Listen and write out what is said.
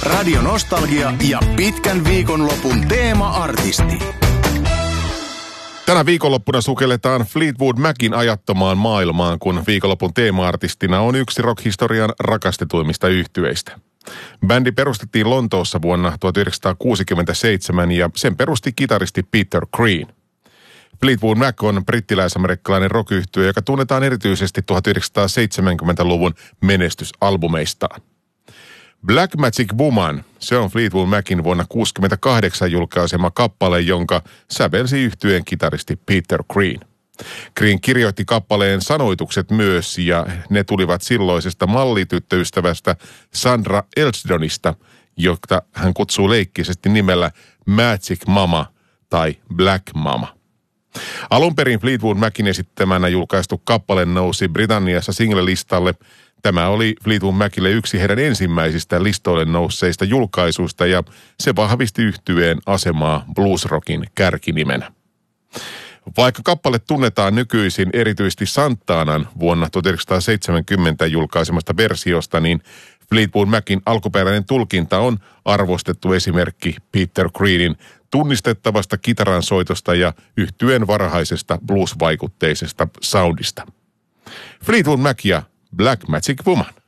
Radio Nostalgia ja pitkän viikonlopun teema-artisti. Tänä viikonloppuna sukelletaan Fleetwood Macin ajattomaan maailmaan, kun viikonlopun teema-artistina on yksi rock-historian rakastetuimmista yhtyeistä. Bändi perustettiin Lontoossa vuonna 1967 ja sen perusti kitaristi Peter Green. Fleetwood Mac on brittiläis-amerikkalainen rock-yhtye, joka tunnetaan erityisesti 1970-luvun menestysalbumeistaan. Black Magic Woman, se on Fleetwood Macin vuonna 1968 julkaisema kappale, jonka sävelsi yhtyeen kitaristi Peter Green. Green kirjoitti kappaleen sanoitukset myös ja ne tulivat silloisesta mallityttöystävästä Sandra Elsdonista, jota hän kutsuu leikkisesti nimellä Magic Mama tai Black Mama. Alun perin Fleetwood Macin esittämänä julkaistu kappale nousi Britanniassa single-listalle. Tämä oli Fleetwood Macille yksi heidän ensimmäisistä listoille nousseista julkaisuista ja se vahvisti yhtyeen asemaa bluesrockin kärkinimenä. Vaikka kappale tunnetaan nykyisin erityisesti Santanan vuonna 1970 julkaisemasta versiosta, niin Fleetwood Macin alkuperäinen tulkinta on arvostettu esimerkki Peter Greenin tunnistettavasta kitaransoitosta ja yhtyeen varhaisesta blues-vaikutteisesta soundista. Fleetwood Mac ja Black Magic Woman.